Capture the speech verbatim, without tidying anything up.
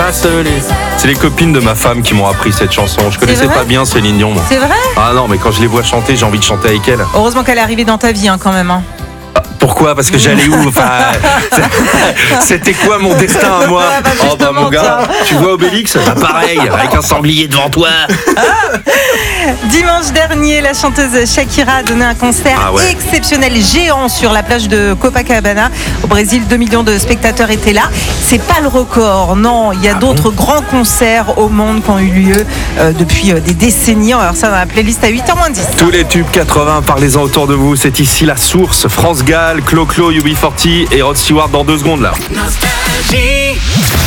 Ah, Céline. C'est les copines de ma femme qui m'ont appris cette chanson. Je connaissais pas bien Céline Dion, moi. C'est vrai? Ah non, mais quand je les vois chanter, j'ai envie de chanter avec elle. Heureusement qu'elle est arrivée dans ta vie, hein, quand même. Hein. Pourquoi? Parce que j'allais où? Enfin, c'était quoi mon destin à moi? Ah bah Oh bah mon gars, tu vois Obélix? Bah pareil, avec un sanglier devant toi. Dimanche dernier, la chanteuse Shakira a donné un concert ah ouais. exceptionnel, géant sur la plage de Copacabana. Au Brésil, deux millions de spectateurs étaient là. C'est pas le record, non. Il y a ah d'autres bon grands concerts au monde qui ont eu lieu euh, depuis euh, des décennies. On va voir ça dans la playlist à huit heures moins dix. Tous les tubes quatre-vingts, parlez-en autour de vous. C'est ici la source. France Gall, Clo-Clo, U B quarante et Rod Stewart dans deux secondes là. Nostalgie.